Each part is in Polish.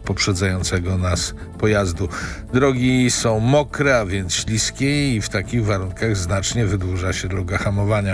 poprzedzającego nas pojazdu. Drogi są mokre, a więc śliskie i w takich warunkach znacznie wydłuża się droga hamowania.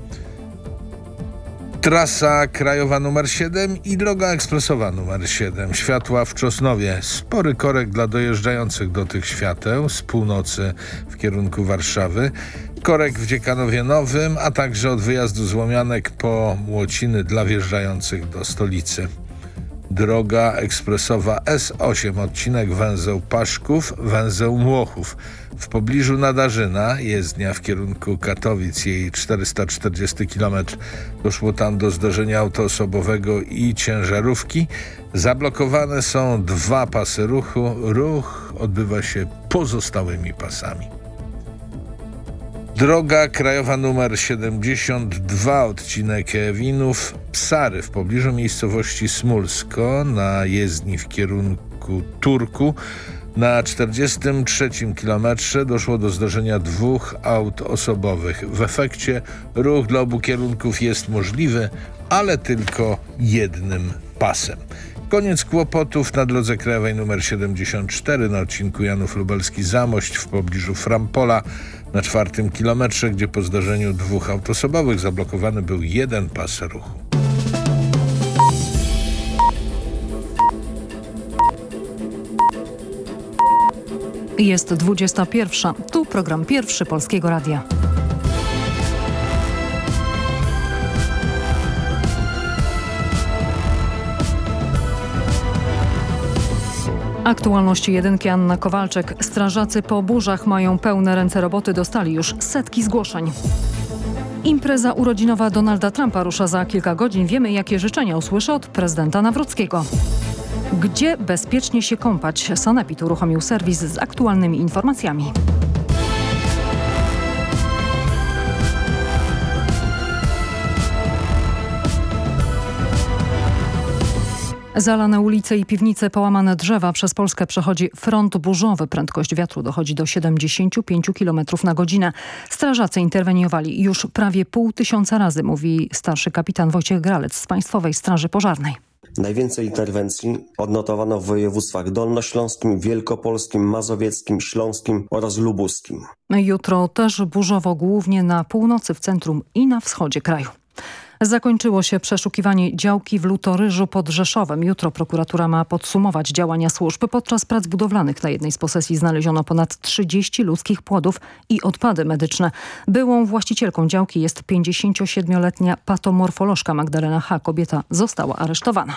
Trasa krajowa nr 7 i droga ekspresowa nr 7. Światła w Czosnowie. Spory korek dla dojeżdżających do tych świateł z północy w kierunku Warszawy. Korek w Dziekanowie Nowym, a także od wyjazdu z Łomianek po Młociny dla wjeżdżających do stolicy. Droga ekspresowa S8, odcinek węzeł Paszków, węzeł Młochów. W pobliżu Nadarzyna, jezdnia w kierunku Katowic, jej 440 km. Doszło tam do zdarzenia auto osobowego i ciężarówki. Zablokowane są 2 pasy ruchu. Ruch odbywa się pozostałymi pasami. Droga krajowa nr 72, odcinek Ewinów, Psary w pobliżu miejscowości Smulsko na jezdni w kierunku Turku. Na 43 kilometrze doszło do zdarzenia 2 aut osobowych. W efekcie ruch dla obu kierunków jest możliwy, ale tylko jednym pasem. Koniec kłopotów na drodze krajowej nr 74 na odcinku Janów Lubelski-Zamość w pobliżu Frampola na 4 kilometrze, gdzie po zdarzeniu 2 aut osobowych zablokowany był 1 pas ruchu. Jest 21. Tu program pierwszy Polskiego Radia. Aktualności jedynki, Anna Kowalczyk. Strażacy po burzach mają pełne ręce roboty, dostali już setki zgłoszeń. Impreza urodzinowa Donalda Trumpa rusza za kilka godzin. Wiemy, jakie życzenia usłyszy od prezydenta Nawrockiego. Gdzie bezpiecznie się kąpać? Sanepid uruchomił serwis z aktualnymi informacjami. Zalane ulice i piwnice, połamane drzewa. Przez Polskę przechodzi front burzowy. Prędkość wiatru dochodzi do 75 km na godzinę. Strażacy interweniowali już prawie 500 razy, mówi starszy kapitan Wojciech Gralec z Państwowej Straży Pożarnej. Najwięcej interwencji odnotowano w województwach dolnośląskim, wielkopolskim, mazowieckim, śląskim oraz lubuskim. Jutro też burzowo, głównie na północy, w centrum i na wschodzie kraju. Zakończyło się przeszukiwanie działki w Lutoryżu pod Rzeszowem. Jutro prokuratura ma podsumować działania służb. Podczas prac budowlanych na jednej z posesji znaleziono ponad 30 ludzkich płodów i odpady medyczne. Byłą właścicielką działki jest 57-letnia patomorfolożka Magdalena H. Kobieta została aresztowana.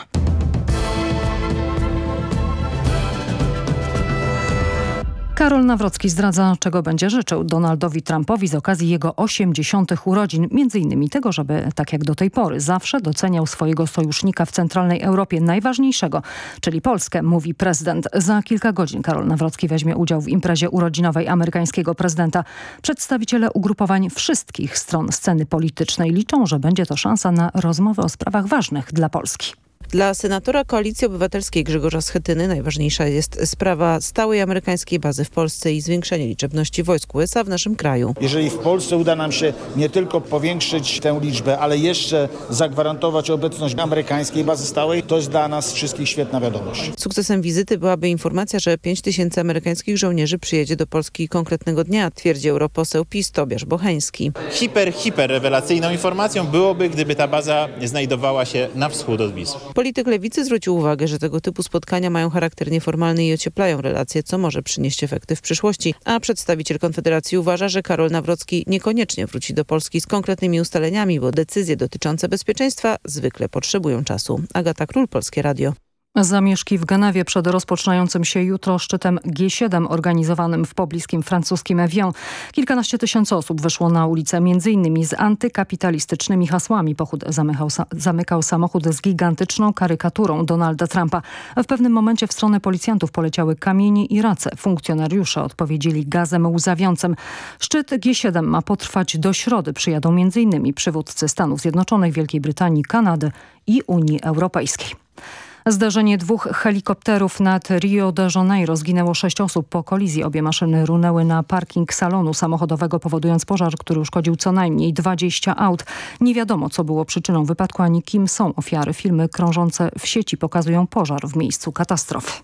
Karol Nawrocki zdradza, czego będzie życzył Donaldowi Trumpowi z okazji jego 80. urodzin. Między innymi tego, żeby tak jak do tej pory zawsze doceniał swojego sojusznika w centralnej Europie, najważniejszego, czyli Polskę, mówi prezydent. Za kilka godzin Karol Nawrocki weźmie udział w imprezie urodzinowej amerykańskiego prezydenta. Przedstawiciele ugrupowań wszystkich stron sceny politycznej liczą, że będzie to szansa na rozmowy o sprawach ważnych dla Polski. Dla senatora Koalicji Obywatelskiej Grzegorza Schetyny najważniejsza jest sprawa stałej amerykańskiej bazy w Polsce i zwiększenie liczebności wojsk USA w naszym kraju. Jeżeli w Polsce uda nam się nie tylko powiększyć tę liczbę, ale jeszcze zagwarantować obecność amerykańskiej bazy stałej, to jest dla nas wszystkich świetna wiadomość. Sukcesem wizyty byłaby informacja, że 5000 amerykańskich żołnierzy przyjedzie do Polski konkretnego dnia, twierdzi europoseł PiS Tobiasz Bocheński. Hiper rewelacyjną informacją byłoby, gdyby ta baza znajdowała się na wschód od Wisły. Polityk Lewicy zwrócił uwagę, że tego typu spotkania mają charakter nieformalny i ocieplają relacje, co może przynieść efekty w przyszłości. A przedstawiciel Konfederacji uważa, że Karol Nawrocki niekoniecznie wróci do Polski z konkretnymi ustaleniami, bo decyzje dotyczące bezpieczeństwa zwykle potrzebują czasu. Agata Król, Polskie Radio. Zamieszki w Genewie przed rozpoczynającym się jutro szczytem G7 organizowanym w pobliskim francuskim Evian. Kilkanaście tysięcy osób wyszło na ulicę, m.in. z antykapitalistycznymi hasłami. Pochód zamykał samochód z gigantyczną karykaturą Donalda Trumpa. W pewnym momencie w stronę policjantów poleciały kamienie i race. Funkcjonariusze odpowiedzieli gazem łzawiącym. Szczyt G7 ma potrwać do środy. Przyjadą m.in. przywódcy Stanów Zjednoczonych, Wielkiej Brytanii, Kanady i Unii Europejskiej. Zdarzenie 2 helikopterów nad Rio de Janeiro. Zginęło 6 osób po kolizji. Obie maszyny runęły na parking salonu samochodowego, powodując pożar, który uszkodził co najmniej 20 aut. Nie wiadomo, co było przyczyną wypadku, ani kim są ofiary. Filmy krążące w sieci pokazują pożar w miejscu katastrofy.